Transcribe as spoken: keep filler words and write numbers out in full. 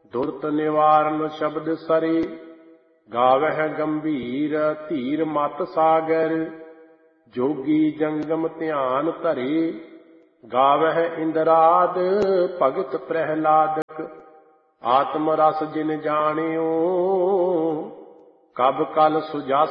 ਦੁਰਤ ਨਿਵਾਰਨ ਸ਼ਬਦ ਸਰੇ। ਗਾਵਹਿ ਗੰਭੀਰ ਧੀਰ ਮਤ ਸਾਗਰ। ਜੋਗੀ ਜੰਗਮ ਧਿਆਨ ਧਰੇ। ਗਾਵਹਿ ਇੰਦਰਾਦ ਭਗਤ ਪ੍ਰਹਿਲਾਦਕ। ਆਤਮ ਰਸ ਜਿਨ ਜਾਣਿਓ ਕਬ ਕਲ ਸੁਜਸ